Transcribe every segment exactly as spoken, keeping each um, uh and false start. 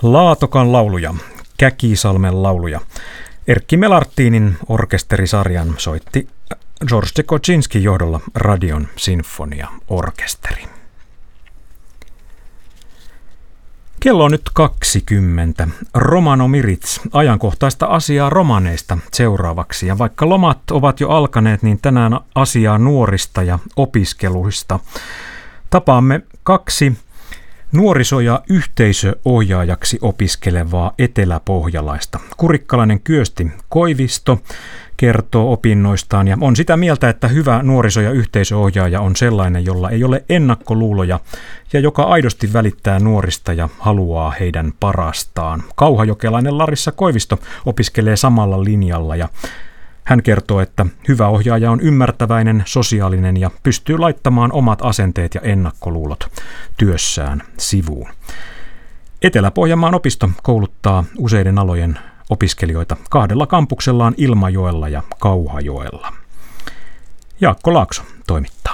Laatokan lauluja, Käkisalmen lauluja. Erkki Melartinin orkesterisarjan soitti George Koczyńskin johdolla Radion sinfoniaorkesteri. Kello on nyt kaksikymmentä. Romano Miritz, ajankohtaista asiaa romaneista seuraavaksi. Ja vaikka lomat ovat jo alkaneet, niin tänään asiaa nuorista ja opiskeluista. Tapaamme kaksi nuoriso- ja yhteisöohjaajaksi opiskelevaa eteläpohjalaista. Kurikkalainen Kyösti Koivisto kertoo opinnoistaan ja on sitä mieltä, että hyvä nuoriso- ja yhteisöohjaaja on sellainen, jolla ei ole ennakkoluuloja ja joka aidosti välittää nuorista ja haluaa heidän parastaan. Kauhajokelainen Larissa Koivisto opiskelee samalla linjalla ja hän kertoo, että hyvä ohjaaja on ymmärtäväinen, sosiaalinen ja pystyy laittamaan omat asenteet ja ennakkoluulot työssään sivuun. Etelä-Pohjanmaan opisto kouluttaa useiden alojen opiskelijoita kahdella kampuksellaan Ilmajoella ja Kauhajoella. Jaakko Laakso toimittaa.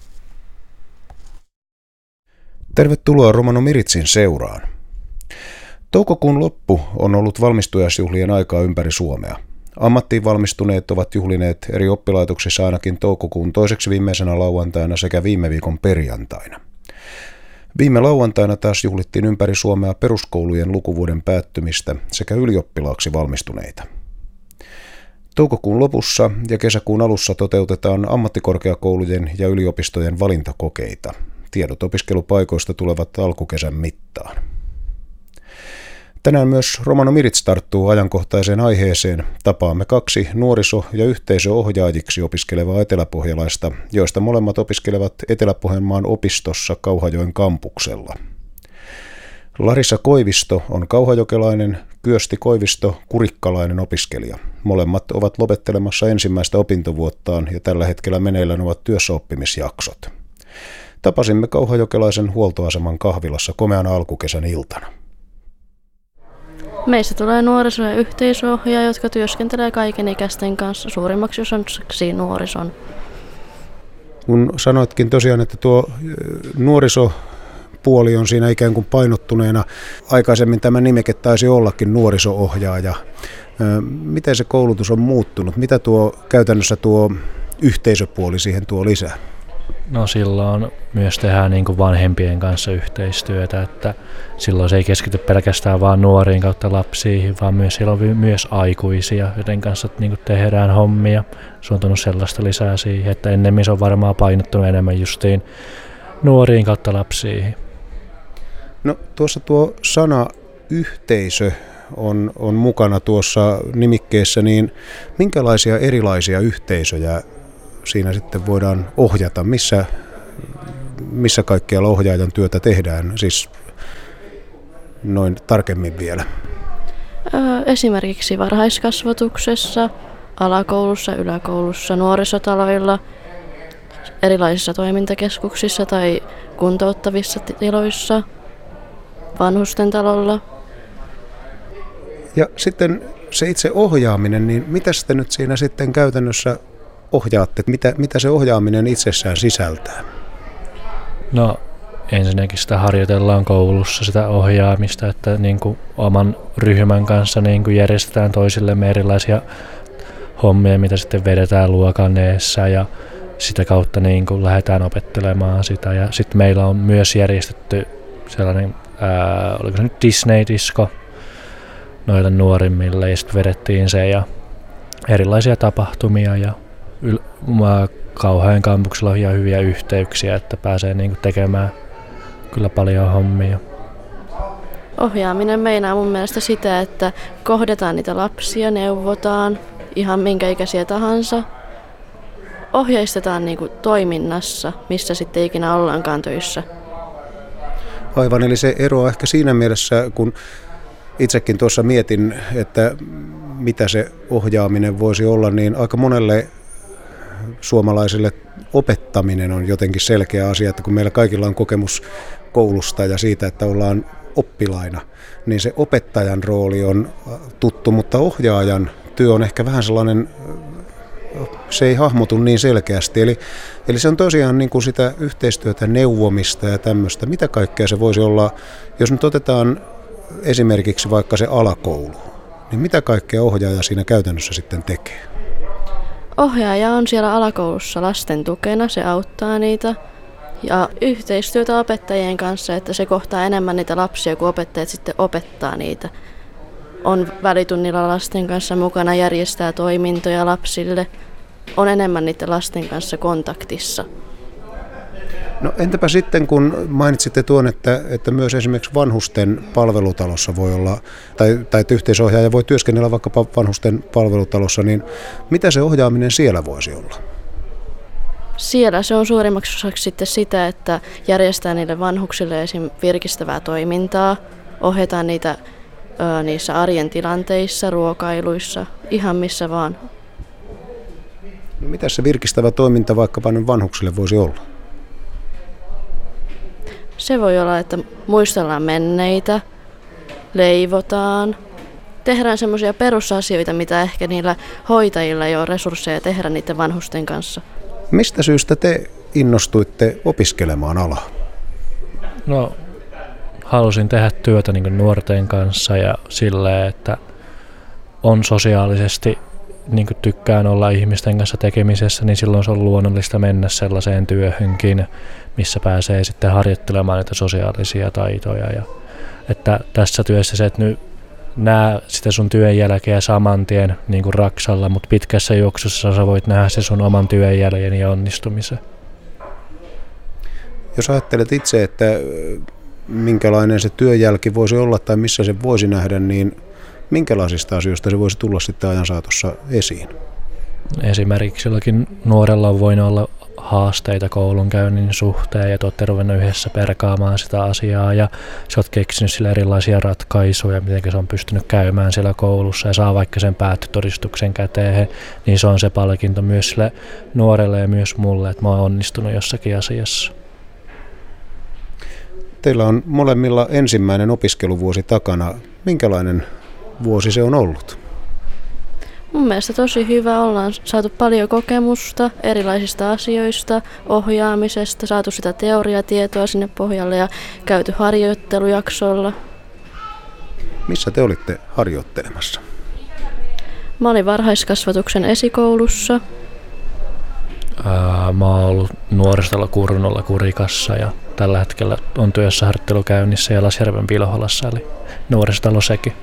Tervetuloa Romano Miritzin seuraan. Toukokuun loppu on ollut valmistujaisjuhlien aikaa ympäri Suomea. Ammattiin valmistuneet ovat juhlineet eri oppilaitoksissa ainakin toukokuun toiseksi viimeisenä lauantaina sekä viime viikon perjantaina. Viime lauantaina taas juhlittiin ympäri Suomea peruskoulujen lukuvuoden päättymistä sekä ylioppilaaksi valmistuneita. Toukokuun lopussa ja kesäkuun alussa toteutetaan ammattikorkeakoulujen ja yliopistojen valintakokeita. Tiedot opiskelupaikoista tulevat alkukesän mittaan. Tänään myös Romano Miritz tarttuu ajankohtaiseen aiheeseen. Tapaamme kaksi nuoriso- ja yhteisöohjaajiksi opiskelevaa eteläpohjalaista, joista molemmat opiskelevat Etelä-Pohjanmaan opistossa Kauhajoen kampuksella. Larissa Koivisto on kauhajokelainen, Kyösti Koivisto kurikkalainen opiskelija. Molemmat ovat lopettelemassa ensimmäistä opintovuottaan ja tällä hetkellä meneillään ovat työssäoppimisjaksot. Tapasimme kauhajokelaisen huoltoaseman kahvilassa komeana alkukesän iltana. Meistä tulee nuoriso- ja yhteisöohjaaja, jotka työskentelee kaikenikäisten kanssa, suurimmaksi osaksi nuorison. Kun sanoitkin tosiaan, että tuo nuorisopuoli on siinä ikään kuin painottuneena, aikaisemmin tämä nimike taisi ollakin nuoriso-ohjaaja. Miten se koulutus on muuttunut? Mitä tuo käytännössä tuo yhteisöpuoli siihen tuo lisää? No silloin myös tehdään niin kuin vanhempien kanssa yhteistyötä, että silloin se ei keskity pelkästään vaan nuoriin kautta lapsiin, vaan myös siellä on myös aikuisia, joiden kanssa niin kuin tehdään hommia. Se on tullut sellaista lisää siihen, että ennemmin se on varmaan painottunut enemmän justiin nuoriin kautta lapsiin. No tuossa tuo sana yhteisö on, on mukana tuossa nimikkeessä, niin minkälaisia erilaisia yhteisöjä siinä sitten voidaan ohjata, missä, missä kaikkialla ohjaajan työtä tehdään, siis noin tarkemmin vielä. Esimerkiksi varhaiskasvatuksessa, alakoulussa, yläkoulussa, nuorisotaloilla, erilaisissa toimintakeskuksissa tai kuntouttavissa tiloissa, vanhustentalolla. Ja sitten se itse ohjaaminen, niin mitä sitten nyt siinä sitten käytännössä ohjaatte? Mitä, mitä se ohjaaminen itsessään sisältää? No ensinnäkin sitä harjoitellaan koulussa, sitä ohjaamista, että niin kuin oman ryhmän kanssa niin kuin järjestetään toisillemme erilaisia hommia, mitä sitten vedetään luokan eessä ja sitä kautta niin kuin lähdetään opettelemaan sitä. Ja sitten meillä on myös järjestetty sellainen, ää, oliko se nyt Disney-disko noille nuorimmille ja sitten vedettiin se ja erilaisia tapahtumia ja Yl- Kauhajoen kampuksella on ihan hyviä yhteyksiä, että pääsee niinku tekemään kyllä paljon hommia. Ohjaaminen meinaa mun mielestä sitä, että kohdataan niitä lapsia, neuvotaan, ihan minkä ikäisiä tahansa. Ohjeistetaan niinku toiminnassa, missä sitten ikinä ollaankaan töissä. Aivan, eli se ero ehkä siinä mielessä, kun itsekin tuossa mietin, että mitä se ohjaaminen voisi olla, niin aika monelle suomalaisille opettaminen on jotenkin selkeä asia, että kun meillä kaikilla on kokemus koulusta ja siitä, että ollaan oppilaina, niin se opettajan rooli on tuttu, mutta ohjaajan työ on ehkä vähän sellainen, se ei hahmotu niin selkeästi. Eli, eli se on tosiaan niin kuin sitä yhteistyötä, neuvomista ja tämmöistä. Mitä kaikkea se voisi olla, jos nyt otetaan esimerkiksi vaikka se alakoulu, niin mitä kaikkea ohjaaja siinä käytännössä sitten tekee? Ohjaaja on siellä alakoulussa lasten tukena, se auttaa niitä ja yhteistyötä opettajien kanssa, että se kohtaa enemmän niitä lapsia, kun opettajat sitten opettaa niitä. On välitunnilla lasten kanssa mukana, järjestää toimintoja lapsille, on enemmän niiden lasten kanssa kontaktissa. No entäpä sitten, kun mainitsitte tuon, että, että myös esimerkiksi vanhusten palvelutalossa voi olla, tai, tai että yhteisohjaaja voi työskennellä vaikkapa vanhusten palvelutalossa, niin mitä se ohjaaminen siellä voisi olla? Siellä se on suurimmaksi osaksi sitten sitä, että järjestää niille vanhuksille esim. Virkistävää toimintaa, ohjataan niitä ö, niissä arjen tilanteissa, ruokailuissa, ihan missä vaan. No, mitä se virkistävä toiminta vaikkapa nyt vanhuksille voisi olla? Se voi olla, että muistellaan menneitä, leivotaan, tehdään semmoisia perusasioita, mitä ehkä niillä hoitajilla ei ole resursseja tehdä niiden vanhusten kanssa. Mistä syystä te innostuitte opiskelemaan alaa? No, halusin tehdä työtä niin kuin nuorten kanssa ja silleen, että on sosiaalisesti, niin kuin tykkään olla ihmisten kanssa tekemisessä, niin silloin se on luonnollista mennä sellaiseen työhönkin, missä pääsee sitten harjoittelemaan niitä sosiaalisia taitoja. Ja, että tässä työssä se, että nyt näe sitä sun työn jälkeä saman tien niin kuin raksalla, mutta pitkässä juoksussa sä voit nähdä se sun oman työn jäljen ja onnistumisen. Jos ajattelet itse, että minkälainen se työnjälki voisi olla tai missä se voisi nähdä, niin minkälaisista asioista se voisi tulla sitten ajan saatossa esiin? Esimerkiksi jollakin nuorella on voinut olla haasteita koulunkäynnin suhteen ja te olette ruvennut yhdessä perkaamaan sitä asiaa ja sä oot keksinyt sille erilaisia ratkaisuja, miten se on pystynyt käymään siellä koulussa ja saa vaikka sen päättötodistuksen käteen, niin se on se palkinto myös sille nuorelle ja myös mulle, että mä oon onnistunut jossakin asiassa. Teillä on molemmilla ensimmäinen opiskeluvuosi takana. Minkälainen vuosi se on ollut? Mun mielestä tosi hyvä. Ollaan saatu paljon kokemusta erilaisista asioista, ohjaamisesta, saatu sitä teoriatietoa sinne pohjalle ja käyty harjoittelujaksoilla. Missä te olitte harjoittelemassa? Mä olin varhaiskasvatuksen esikoulussa. Ää, mä oon ollut nuorisolla Kurnulla Kurikassa ja tällä hetkellä on työssä harjoittelu käynnissä ja Lasjärven Pilholassa eli nuorisotalo sekin.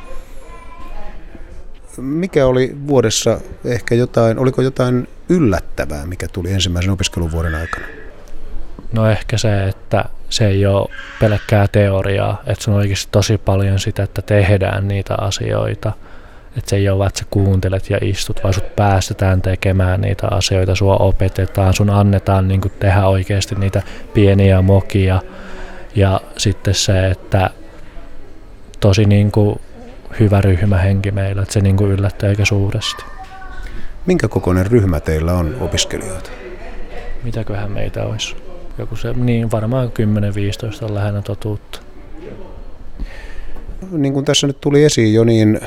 Mikä oli vuodessa ehkä jotain, oliko jotain yllättävää, mikä tuli ensimmäisen opiskeluvuoden aikana? No ehkä se, että se ei ole pelkkää teoriaa, että se on oikeasti tosi paljon sitä, että tehdään niitä asioita. Että se ei ole vaan, että sä kuuntelet ja istut, vaan sut päästetään tekemään niitä asioita, sua opetetaan, sun annetaan niin kuin tehdä oikeasti niitä pieniä mokia. Ja sitten se, että tosi niin kuin hyvä ryhmähenki meillä, että se niin kuin yllättää aika suuresti. Minkä kokoinen ryhmä teillä on opiskelijoita? Mitäköhän meitä olisi? Joku se, niin varmaan kymmenen viisitoista on lähinnä totuutta. Niin kuin tässä nyt tuli esiin jo, niin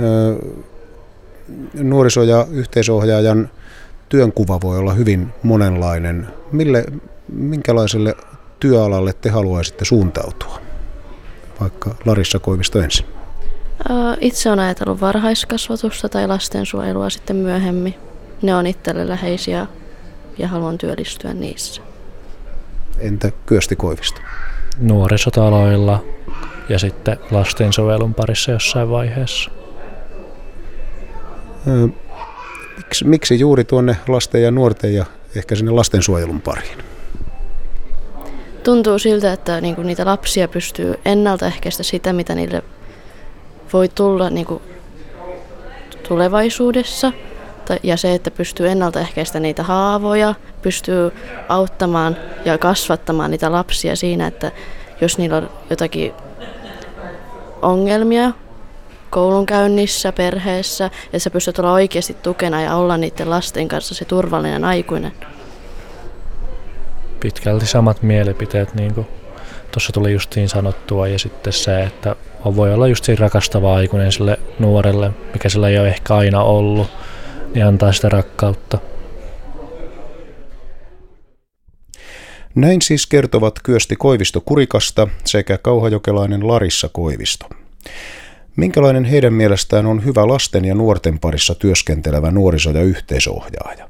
nuoriso- ja yhteisohjaajan työnkuva voi olla hyvin monenlainen. Mille, minkälaiselle työalalle te haluaisitte suuntautua? Vaikka Larissa Koivisto ensin. Itse olen ajatellut varhaiskasvatusta tai lastensuojelua sitten myöhemmin. Ne on itselle läheisiä ja haluan työllistyä niissä. Entä Kyösti Koivisto? Nuorisotaloilla ja sitten lastensuojelun parissa jossain vaiheessa. Miksi, miksi juuri tuonne lasten ja nuorten ja ehkä sinne lastensuojelun pariin? Tuntuu siltä, että niinku niitä lapsia pystyy ennaltaehkäistä sitä, mitä niille voi tulla niinku tulevaisuudessa. Ja se, että pystyy ennaltaehkäistä niitä haavoja, pystyy auttamaan ja kasvattamaan niitä lapsia siinä, että jos niillä on jotakin ongelmia koulunkäynnissä, perheessä, että sä pystyt olla oikeasti tukena ja olla niiden lasten kanssa se turvallinen aikuinen. Pitkälti samat mielipiteet, niin kuin tuossa tuli justiin sanottua, ja sitten se, että voi olla just siinä rakastava aikuinen sille nuorelle, mikä sillä ei ole ehkä aina ollut, niin antaa sitä rakkautta. Näin siis kertovat Kyösti Koivisto Kurikasta sekä kauhajokelainen Larissa Koivisto. Minkälainen heidän mielestään on hyvä lasten ja nuorten parissa työskentelevä nuoriso- ja yhteisöohjaaja?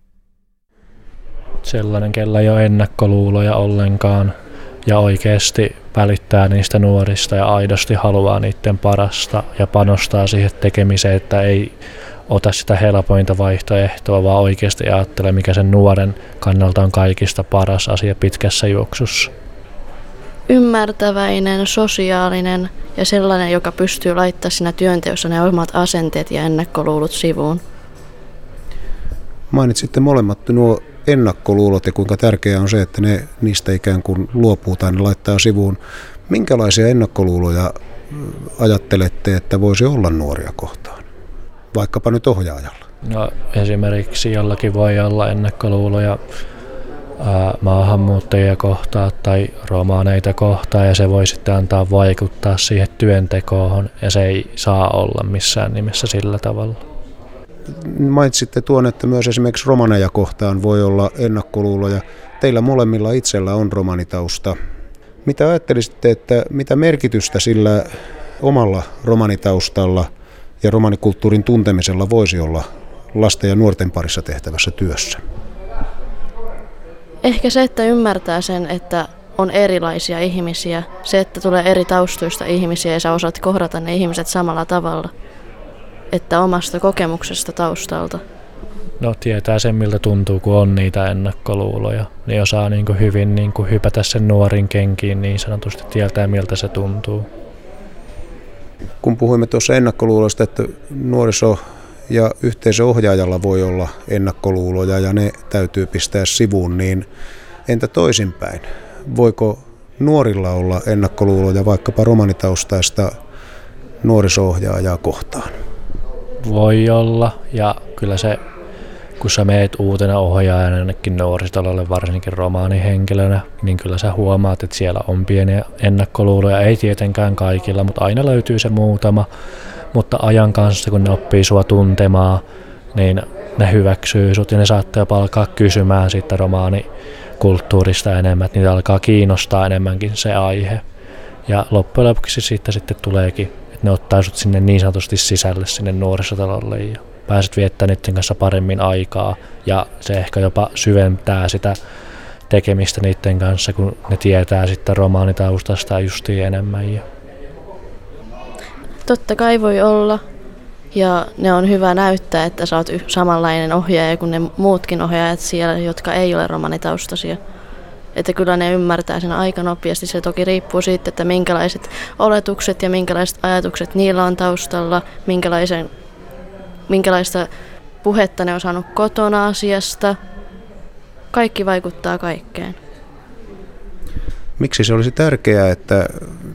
Sellainen, kellä ei ole ennakkoluuloja ollenkaan ja oikeasti välittää niistä nuorista ja aidosti haluaa niiden parasta ja panostaa siihen tekemiseen, että ei ota sitä helpointa vaihtoehtoa, vaan oikeasti ajattele, mikä sen nuoren kannalta on kaikista paras asia pitkässä juoksussa. Ymmärtäväinen, sosiaalinen ja sellainen, joka pystyy laittamaan siinä työnteossa ne omat asenteet ja ennakkoluulot sivuun. Mainitsitte molemmat nuo ennakkoluulot ja kuinka tärkeää on se, että ne niistä ikään kuin luopuu tai ne laittaa sivuun. Minkälaisia ennakkoluuloja ajattelette, että voisi olla nuoria kohtaan? Vaikkapa nyt ohjaajalla. No, esimerkiksi jollakin voi olla ennakkoluuloja ää, maahanmuuttajia kohtaan tai romaaneita kohtaan ja se voi sitten antaa vaikuttaa siihen työntekoon ja se ei saa olla missään nimessä sillä tavalla. Mainitsitte tuon, että myös esimerkiksi romaneja kohtaan voi olla ennakkoluuloja. Teillä molemmilla itsellä on romanitausta. Mitä ajattelisitte, että mitä merkitystä sillä omalla romanitaustalla ja romanikulttuurin tuntemisella voisi olla lasten ja nuorten parissa tehtävässä työssä? Ehkä se, että ymmärtää sen, että on erilaisia ihmisiä. Se, että tulee eri taustoista ihmisiä ja sä osaat kohdata ne ihmiset samalla tavalla. Että omasta kokemuksesta taustalta. No tietää sen, miltä tuntuu, kun on niitä ennakkoluuloja. Niin osaa niin kuin hyvin niin kuin hypätä sen nuorin kenkiin niin sanotusti, tietää miltä se tuntuu. Kun puhuimme tuossa ennakkoluuloista, että nuoriso- ja yhteisöohjaajalla voi olla ennakkoluuloja ja ne täytyy pistää sivuun, niin entä toisinpäin? Voiko nuorilla olla ennakkoluuloja vaikkapa romanitaustaista nuoriso-ohjaajaa kohtaan? Voi olla, ja kyllä se, kun sä meet uutena ohjaajana jonnekin nuorisotalolle, varsinkin romaanihenkilönä, niin kyllä sä huomaat, että siellä on pieniä ennakkoluuloja, ei tietenkään kaikilla, mutta aina löytyy se muutama. Mutta ajan kanssa, kun ne oppii sua tuntemaan, niin ne hyväksyy sut ja ne saattaa jopa alkaa kysymään siitä romaanikulttuurista enemmän, että niitä alkaa kiinnostaa enemmänkin se aihe. Ja loppujen lopuksi siitä sitten tuleekin, että ne ottaa sut sinne niin sanotusti sisälle sinne nuorisotalolle ja pääset viettämään niiden kanssa paremmin aikaa ja se ehkä jopa syventää sitä tekemistä niiden kanssa, kun ne tietää sitten romaanitaustasta justiin enemmän. Ja totta kai voi olla ja ne on hyvä näyttää, että sä oot samanlainen ohjaaja kuin ne muutkin ohjaajat siellä, jotka ei ole romanitaustaisia. Että kyllä ne ymmärtää sen aika nopeasti. Se toki riippuu siitä, että minkälaiset oletukset ja minkälaiset ajatukset niillä on taustalla, minkälaisen, minkälaista puhetta ne on saanut kotona asiasta. Kaikki vaikuttaa kaikkeen. Miksi se olisi tärkeää, että